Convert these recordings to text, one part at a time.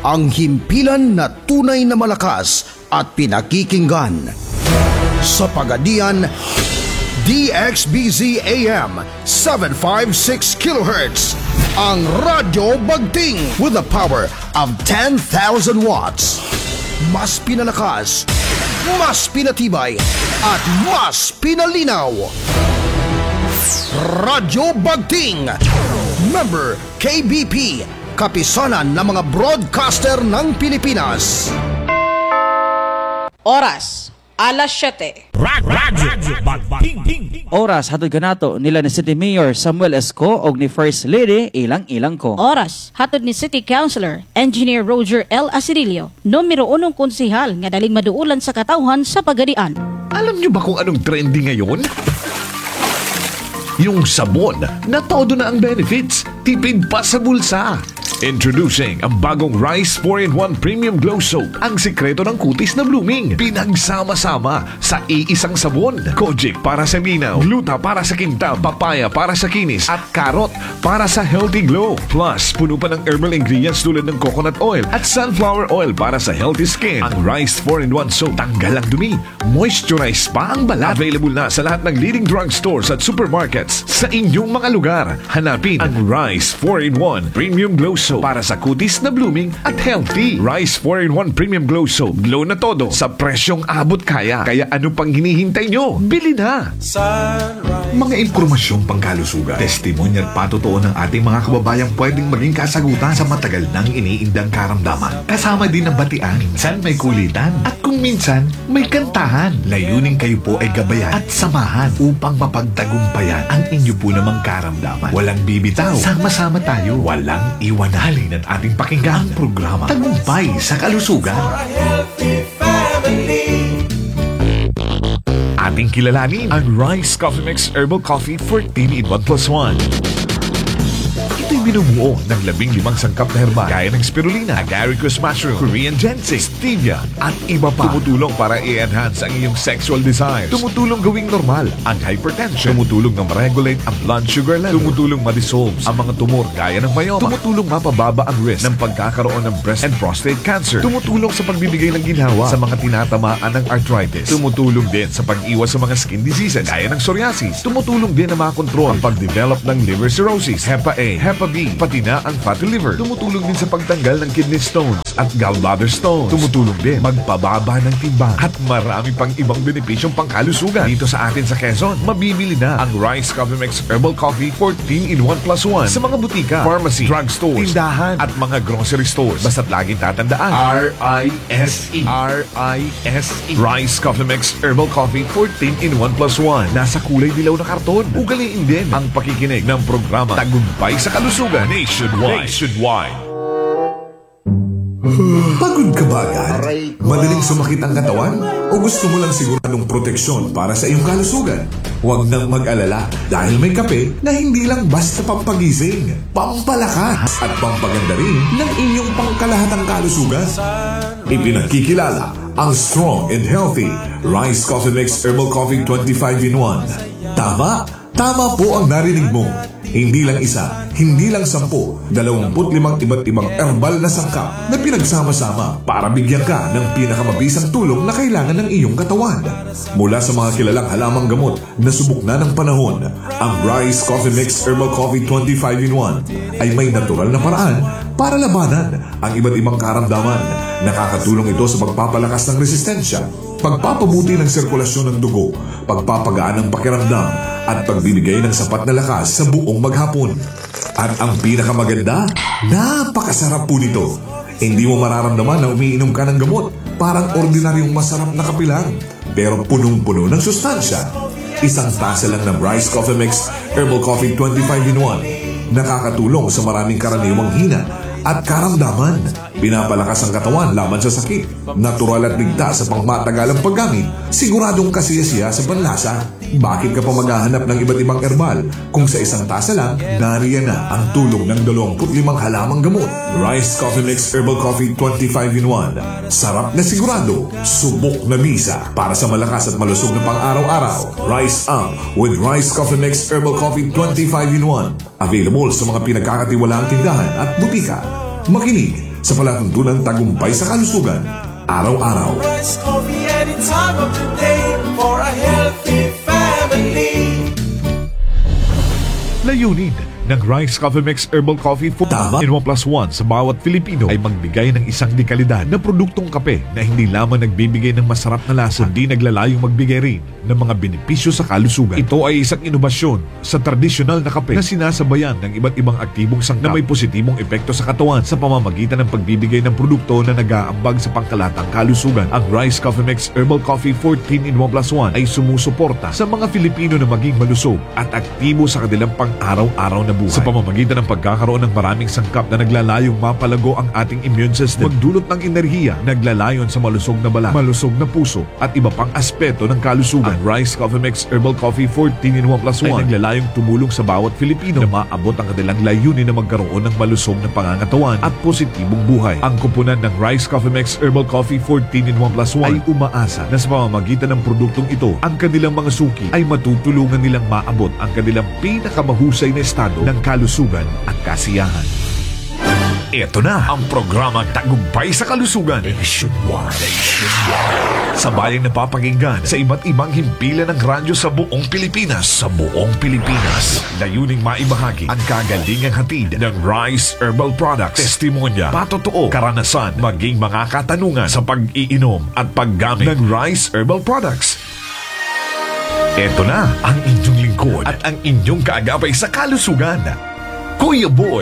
ang himpilan na tunay na malakas at pinakikinggan. Sa Pagadian, DXBZ AM 756 kHz, ang Radyo Bagting with the power of 10,000 watts. Mas pinalakas, mas pinatibay, at mas pinalinaw. Radyo Bagting, member KBP, kapisanan ng mga broadcaster ng Pilipinas. Oras, alas 7. Radyo Bagting. Oras hatod kanato nila ni City Mayor Samuel Esco og ni First Lady Ilang ko. Oras, hatod ni City Councilor Engineer Roger L. Asirilio, numero 1 konsehal nga daling maduulan sa katawhan sa Pagadian. Alam niyo ba kung anong trending ngayon? Yung sabon na todo na ang benefits, tipid pa sa bulsa. Introducing ang bagong Rice 4-in-1 Premium Glow Soap. Ang sikreto ng kutis na blooming. Pinagsama-sama sa iisang sabon. Kojic para sa minaw, gluta para sa kintab, papaya para sa kinis, at carrot para sa healthy glow. Plus, puno pa ng herbal ingredients tulad ng coconut oil at sunflower oil para sa healthy skin. Ang Rice 4-in-1 Soap, tanggal ang dumi, moisturize pa ang balat. Available na sa lahat ng leading drugstores at supermarkets sa inyong mga lugar. Hanapin ang Rice 4-in-1 Premium Glow Soap para sa kutis na blooming at healthy. Rice 4-in-1 Premium Glow Soap. Glow na todo sa presyong abot kaya. Kaya ano pang hinihintay nyo? Bili na! Mga impormasyong pangkalusugan, testimonya at patotoo ng ating mga kababayang pwedeng maging kasagutan sa matagal nang iniindang karamdaman. Kasama din ang batian, minsan may kulitan, at kung minsan may kantahan. Layunin kayo po ay gabayan at samahan upang mapagtagumpayan ang inyo po namang karamdaman. Walang bibitaw, sama-sama tayo, walang iwanan. Halin at ating pakinggan ang programa Tagumpay sa Kalusugan. Ating kilalanin ang Rice Coffee Mix Herbal Coffee 14-in-1+1. Ito'y binubuo ng 15 sangkap na herbal gaya ng spirulina, agaricus mushroom, Korean ginseng, stevia, at iba pa. Tumutulong para i-enhance ang iyong sexual desires. Tumutulong gawing normal ang hypertension. Tumutulong na ma-regulate ang blood sugar level. Tumutulong ma-dissolve ang mga tumor gaya ng myoma. Tumutulong mapababa ang risk ng pagkakaroon ng breast and prostate cancer. Tumutulong sa pagbibigay ng ginhawa sa mga tinatamaan ng arthritis. Tumutulong din sa pag-iwas sa mga skin diseases gaya ng psoriasis. Tumutulong din na makontrol ang pag-develop ng liver cirrhosis, Hepa A, Hepa B, pati na ang fatty liver. Tumutulong din sa pagtanggal ng kidney stones at gallbladder stones. Tumutulong din magpababa ng timbang at marami pang ibang benepisyong pangkalusugan. Dito sa atin sa Quezon, mabibili na ang Rice Coffee Mix Herbal Coffee 14-in-1+1 sa mga butika, pharmacy, drugstores, tindahan at mga grocery stores. Basta't laging tatandaan R-I-S-E R-I-S-E Rice Coffee Mix Herbal Coffee 14-in-1+1. Nasa kulay dilaw na karton. Ugaliin din ang pakikinig ng programa Tagumpay sa Kalusugan Nationwide. Pagod ka ba agad? Madaling sumakit ang katawan? O gusto mo lang siguradong proteksyon para sa iyong kalusugan? Huwag nang mag-alala dahil may kape na hindi lang basta pampagising, pampalakas at pampaganda rin ng inyong pangkalahatang kalusugan. Ipinagkikilala ang strong and healthy Rice Coffee Mix Herbal Coffee 25-in-1. Tama po ang narinig mo. Hindi lang isa, hindi lang 10, 25 iba't ibang herbal na sangkap na pinagsama-sama para bigyan ka ng pinakamabisang tulong na kailangan ng iyong katawan. Mula sa mga kilalang halamang gamot na subok na ng panahon, ang Rice Coffee Mix Herbal Coffee 25-in-1 ay may natural na paraan para labanan ang iba't ibang karamdaman. Nakakatulong ito sa pagpapalakas ng resistensya, pagpapabuti ng sirkulasyon ng dugo, pagpapagaan ng pakiramdam, at pagbibigay ng sapat na lakas sa buong maghapon. At ang pinakamaganda, napakasarap po nito. Hindi mo mararamdaman na umiinom ka ng gamot. Parang ordinaryong masarap na kape lang, pero punong-puno ng sustansya. Isang tasa lang ng Rice Coffee Mix Herbal Coffee 25-in-1. Nakakatulong sa maraming karaniwang hina at karamdaman. Pinapalakas ang katawan laban sa sakit. Natural at ligtas sa pangmatagalang paggamit. Siguradong kasiyasiya sa panlasa. Bakit ka pa maghahanap ng iba't ibang herbal kung sa isang tasa lang, nariyan na ang tulong ng 25 halamang gamot. Rice Coffee Mix Herbal Coffee 25-in-1. Sarap na sigurado, subok na misa para sa malakas at malusog na pang-araw-araw. Rice with Rice Coffee Mix Herbal Coffee 25-in-1. Available sa mga pinagkakatiwalaang tindahan at butika. Makinig sa palatuntunang tagumpay sa kalusugan, araw-araw. Rice coffee any time of the day for a healthy family. Layunin ng Rice Coffee Mix Herbal Coffee Tama. in 1+1 sa bawat Filipino ay magbigay ng isang dekalidad na produktong kape na hindi lamang nagbibigay ng masarap na lasa, kundi naglalayong magbigay rin ng mga benepisyo sa kalusugan. Ito ay isang inobasyon sa tradisyonal na kape na sinasabayan ng iba't ibang aktibong sangkap na may positibong epekto sa katawan sa pamamagitan ng pagbibigay ng produkto na nag-aambag sa pangkalatang kalusugan. Ang Rice Coffee Mix Herbal Coffee 14 in 1+1 ay sumusuporta sa mga Filipino na maging malusog at aktibo sa kanilang pang-araw-araw na buhay. Sa pamamagitan ng pagkakaroon ng maraming sangkap na naglalayong mapalago ang ating immune system, magdulot ng enerhiya, naglalayon sa malusog na balat, malusog na puso at iba pang aspeto ng kalusugan. Ang Rice Coffee Mix Herbal Coffee 14 in 1+1 ay naglalayong tumulong sa bawat Filipino na maabot ang kanilang layunin na magkaroon ng malusog na pangangatawan at positibong buhay. Ang kupunan ng Rice Coffee Mix Herbal Coffee 14 in 1+1 ay umaasa na sa pamamagitan ng produktong ito, ang kanilang mga suki ay matutulungan nilang maabot ang kanilang pinakamahusay na estado ng kalusugan at kasiyahan. Ito na ang programa Tagumpay sa Kalusugan. Nationwide. Sa bayang napapakinggan sa iba't ibang himpilan ng radyo sa buong Pilipinas. Layuning maibahagi ang kagalingang hatid ng Rice Herbal Products. Testimonya, patotoo, karanasan, maging mga katanungan sa pag-iinom at paggamit ng Rice Herbal Products. Ito na ang inyong lingkod at ang inyong kaagapay sa kalusugan, Kuya Boy.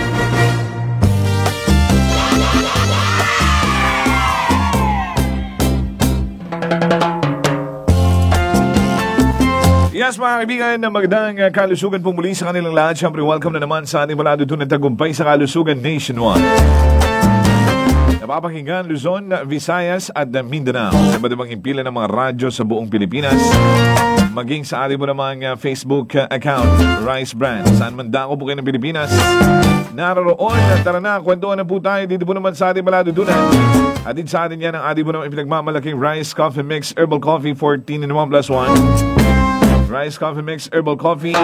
Yes, mga kaibigan, na magandang kalusugan po muli sa kanilang lahat. Siyempre, welcome na naman sa ating maladutunang tagumpay sa kalusugan nationwide. Napapakinggan Luzon, Visayas at Mindanao sa iba't ibang himpilan ng mga radyo sa buong Pilipinas. Maging sa ating mo namang Facebook account, Rice Brand. Saan man dako po kayo ng Pilipinas, naroon. Tara na, kwentuhan na po tayo dito po naman sa ating maladutunan. Atid sa atin yan ang ating mo namang ipinagmamalaking Rice Coffee Mix Herbal Coffee 14 in 1+1. Rice Coffee Mix Herbal Coffee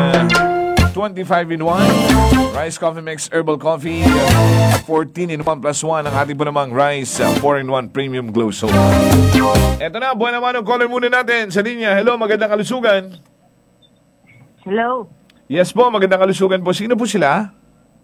25 in 1. Rice Coffee Mix Herbal Coffee 14 in 1+1. Ang ating po namang Rice 4 in 1 Premium Glow Soap. Eto na, buwan naman ang caller muna natin sa linya. Hello, magandang kalusugan. Hello. Yes po, magandang kalusugan po. Sino po sila?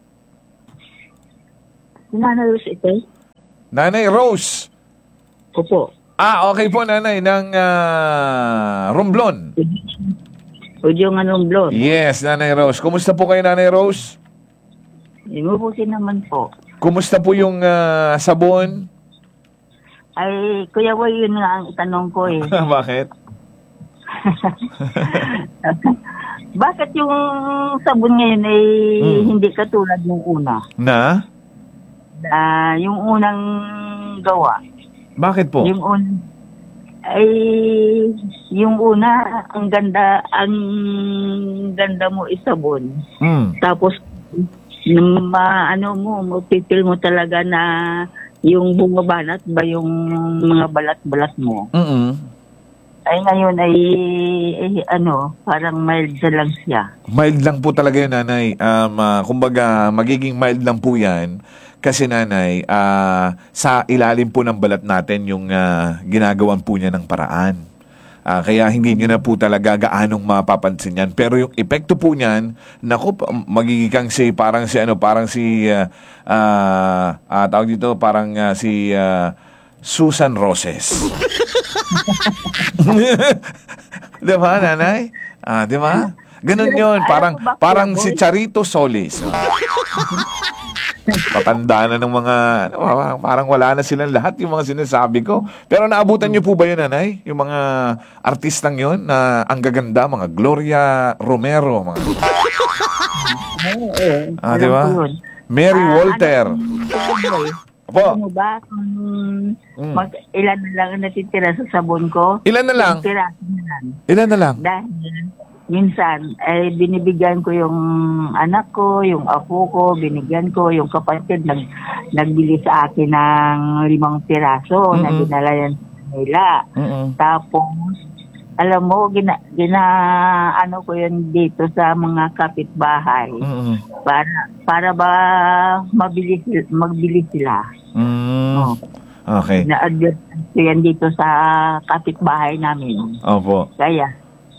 Nanay Rose ito. Nanay Rose. Opo. Okay po, nanay, ng Romblon. O yung anong blon. Yes, Nanay Rose. Kumusta po kayo, Nanay Rose? Imubusin naman po. Kumusta po yung sabon? Ay, Kuya Boy, yun nga ang itanong ko eh. Bakit? Bakit yung sabon ngayon ay hindi katulad ng una? Na? Yung unang gawa. Bakit po? Yung una, ang ganda mo isabon. Tapos, mapipil mo talaga na yung bumabanat ba yung mga balat-balat mo. Ay ngayon parang mild na lang siya. Mild lang po talaga yun, nanay. Kumbaga, magiging mild lang po yan. Kasi nanay, sa ilalim po ng balat natin yung ginagawan po niya ng paraan. Kaya hindi nyo na po talaga gaanong mapapansin yan. Pero yung epekto po niyan, naku, magiging parang si Susan Roses. Diba, nanay? Diba? Ganun yun. Parang si Charito Solis. Patanda na ng mga, parang wala na silang lahat yung mga sinasabi ko. Pero naabutan niyo po ba yun, nanay? Yung mga artistang yun na ang gaganda, mga Gloria Romero, mga... di ba? Mary Walter. Opo. Ano ba? Ilan na lang ang natitira sa sabon ko? Ilan na lang? Ilan na lang? Dahil minsan, binibigyan ko yung anak ko, yung apo ko, binigyan ko, yung kapatid, nagbili sa akin ng 5 piraso na dinala yan sa nila. Tapos, alam mo, ano ko yun dito sa mga kapitbahay para ba magbili sila. Oh. Okay. Na-advertise ko yan dito sa kapitbahay namin. Opo. Kaya,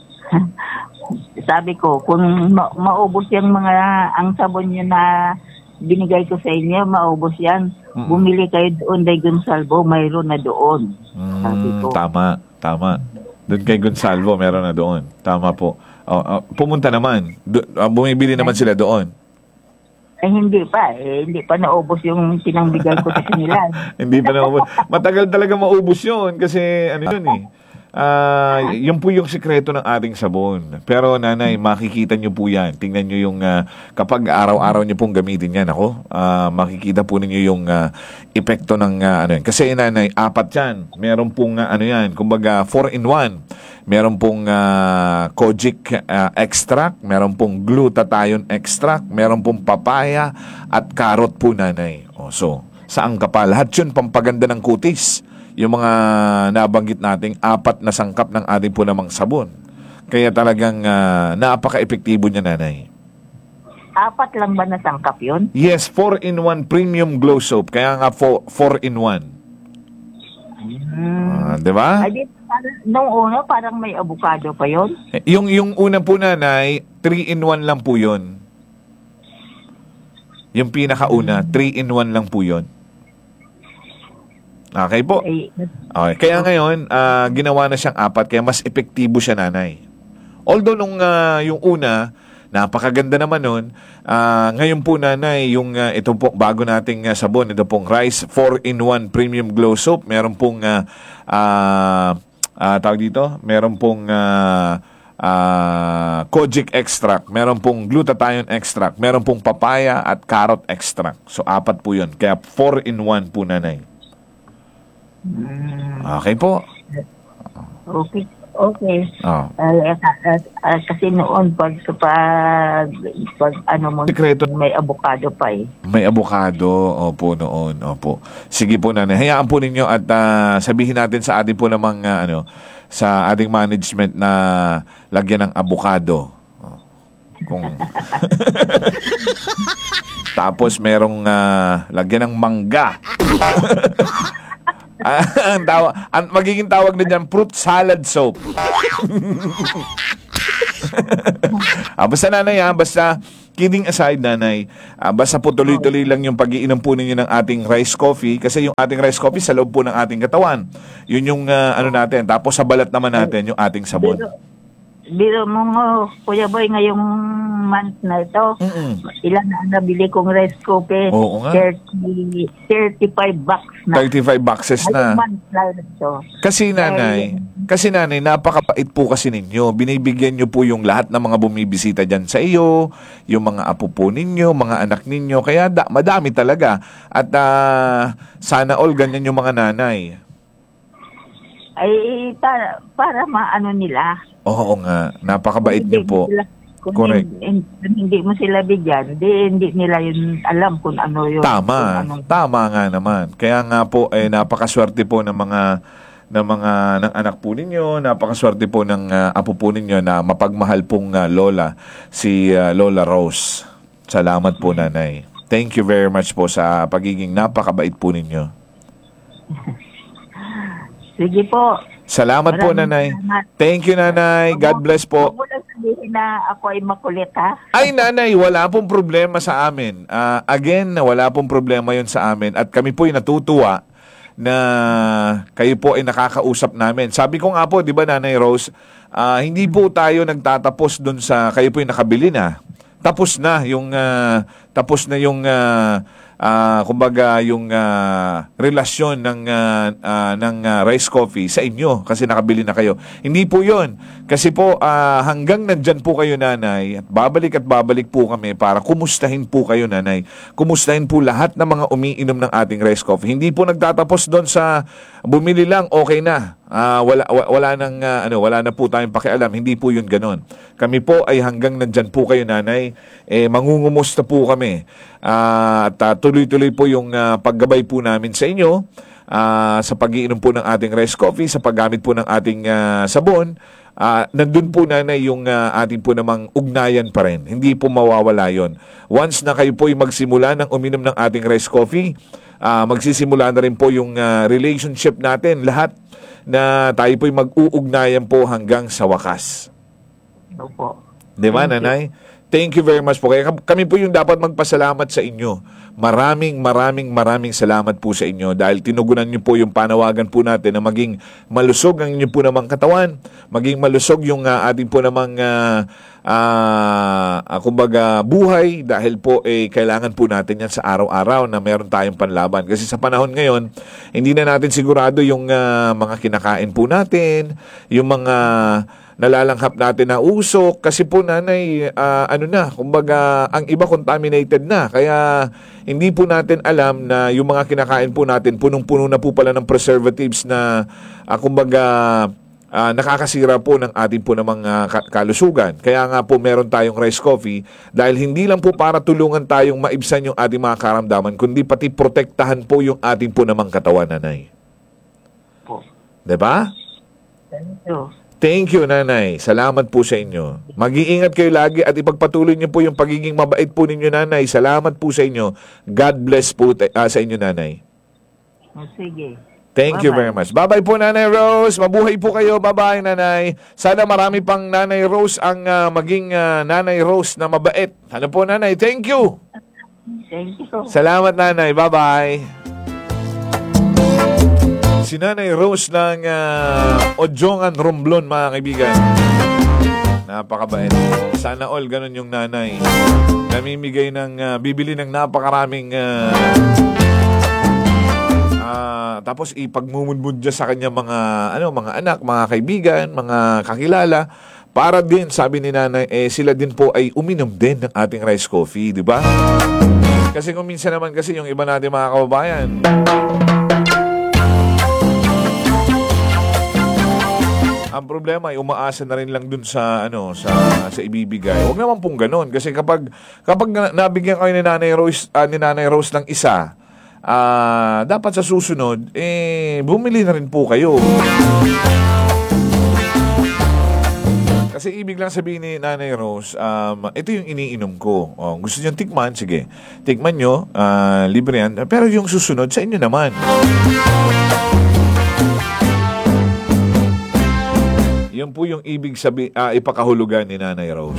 sabi ko, kung maubos yung ang sabon nyo na binigay ko sa inyo, maubos yan. Bumili kayo doon kay Gonsalvo, mayroon na doon. Sabi ko. Tama. Doon kay Gonsalvo, meron na doon. Tama po. Pumunta naman. Bumibili naman sila doon. Hindi pa naubos yung pinangbigay ko sa kanila. Hindi pa naubos. Matagal talaga maubos yun kasi ano yun eh. Yun po yung sikreto ng ating sabon. Pero nanay, makikita nyo po yan. Tingnan nyo yung kapag araw-araw nyo pong gamitin yan, makikita po ninyo yung epekto ng ano yan. Kasi nanay, 4 yan. Meron pong ano yan, kumbaga 4-in-1. Meron pong kojic extract, meron pong glutathione extract, meron pong papaya at carrot po nanay. So, saan ka pa? Lahat yun pampaganda ng kutis. Yung mga nabanggit nating 4 na sangkap ng ating po namang sabon. Kaya talagang napaka-epektibo niya, nanay. 4 lang ba na sangkap yun? Yes, 4-in-1 premium glow soap. Kaya nga 4-in-1. Diba? Ay, nung una, parang may avocado pa yun. Yung una po, nanay, 3-in-1 lang po yun. Yung pinakauna, 3-in-1 lang po yun. Okay po. Okay. Kaya ngayon, ginawa na siyang 4, kaya mas epektibo siya, nanay. Although yung una, napakaganda naman nun. Ngayon po, nanay, yung ito po, bago nating sabon, ito pong Rice 4-in-1 Premium Glow Soap. Meron pong, tawag dito, meron pong kojic extract, meron pong glutathione extract, meron pong papaya at carrot extract. So, 4 po yun. Kaya 4-in-1 po, nanay. Okay po. Okay. Kasi noon pag ano mo, sikreto, may avocado pa eh. May avocado, opo noon, opo. Sige po, nanay. Hayaan po ninyo at sabihin natin sa ating po namang sa ating management na lagyan ng avocado. Kung tapos merong lagyan ng mangga. Magiging tawag na dyan, fruit salad soap. Basta nanay, basta kidding aside, nanay, basta po tuloy-tuloy lang yung pag-iinom po ninyo ng ating rice coffee, kasi yung ating rice coffee sa loob po ng ating katawan. Yun yung ano natin. Tapos sa balat naman natin yung ating sabon. Biro mo nga, Kuya Boy, ngayong month na ito, ilan na nabili kong rice coffee? Oo nga. 35 bucks na. 35 boxes na. Ngayong month na ito. Kasi nanay, napakapait po kasi ninyo. Binibigyan nyo po yung lahat ng mga bumibisita dyan sa iyo, yung mga apo po ninyo, mga anak ninyo. Kaya madami talaga. At sana all ganyan yung mga nanay. Ay, para maano nila. Oo nga, napakabait niyo po. Correct. Hindi mo sila bigyan, hindi nila yun alam kung ano yun. Tama nga naman. Kaya nga po, napakaswerte po ng ng anak po ninyo, napakaswerte po ng apo po ninyo na mapagmahal pong lola, si Lola Rose. Salamat po, nanay. Thank you very much po sa pagiging napakabait po ninyo. Sige po. Salamat po, nanay. Thank you, nanay. God bless po. Huwag mo lang sabihin na ako ay makulit, ha? Ay, nanay, wala pong problema sa amin. Again, wala pong problema yon sa amin. At kami po ay natutuwa na kayo po ay nakakausap namin. Sabi ko nga po, di ba, Nanay Rose, hindi po tayo nagtatapos dun sa kayo po ay nakabili na. Tapos na yung kumbaga yung relasyon ng rice coffee sa inyo kasi nakabili na kayo. Hindi po 'yon. Kasi po hanggang nandyan po kayo, nanay, at babalik po kami para kumustahin po kayo, nanay. Kumustahin po lahat ng mga umiinom ng ating rice coffee. Hindi po nagtatapos doon sa bumili lang, okay na. Wala na po tayong pakialam. Hindi po 'yun ganoon. Kami po ay hanggang nandyan po kayo, nanay, mangungumusta po kami. At tuloy-tuloy po yung paggabay po namin sa inyo sa pag-iinom po ng ating rice coffee, sa paggamit po ng ating sabon. nandun po nanay yung ating po namang ugnayan pa rin. Hindi po mawawala yon. Once na kayo po ay magsimula ng uminom ng ating rice coffee, magsisimula na rin po yung relationship natin. Lahat na tayo po ay mag-uugnayan po hanggang sa wakas. Opo. Di ba, nanay? Thank you very much po. Kaya kami po yung dapat magpasalamat sa inyo. Maraming salamat po sa inyo dahil tinugunan niyo po yung panawagan po natin na maging malusog ang inyo po namang katawan, maging malusog yung ating po namang kumbaga buhay dahil po kailangan po natin yan sa araw-araw na meron tayong panlaban. Kasi sa panahon ngayon, hindi na natin sigurado yung mga kinakain po natin, yung mga nalalanghap natin na usok kasi po nanay kumbaga ang iba contaminated na kaya hindi po natin alam na yung mga kinakain po natin punong-puno na po pala ng preservatives na nakakasira po ng ating po namang kalusugan. Kaya nga po meron tayong rice coffee dahil hindi lang po para tulungan tayong maibsan yung ating mga karamdaman kundi pati protektahan po yung ating po namang katawan, nanay. Po. Diba? Thank you. Thank you, nanay. Salamat po sa inyo. Mag-iingat kayo lagi at ipagpatuloy niyo po yung pagiging mabait po ninyo, nanay. Salamat po sa inyo. God bless po sa inyo, nanay. Sige. Thank you very much. Bye-bye po, Nanay Rose. Mabuhay po kayo. Bye-bye, nanay. Sana marami pang Nanay Rose ang maging Nanay Rose na mabait. Ano po, nanay? Thank you. Thank you. Salamat, nanay. Bye-bye. Si Nanay Rose ng Odjongan, Romblon, mga kaibigan. Napakabait. Sana all ganun yung nanay. Namimigay ng, bibili ng napakaraming, tapos ipagmumudmud dyan sa kanya mga anak, mga kaibigan, mga kakilala. Para din, sabi ni nanay, sila din po ay uminom din ng ating rice coffee, di ba? Kasi kung minsan naman kasi yung iba natin mga kababayan, ang problema ay umaasa na rin lang dun sa sa ibibigay. Huwag naman pong ganoon kasi kapag nabigyan kayo ni Nanay Rose ng isa, dapat sa susunod bumili na rin po kayo. Kasi ibig lang sabihin ni Nanay Rose, ito yung iniinom ko. Gusto niyo tikman? Sige. Tikman nyo, libre yan. Pero yung susunod sa inyo naman. Yan po yung ibig ipakahulugan ni Nanay Rose.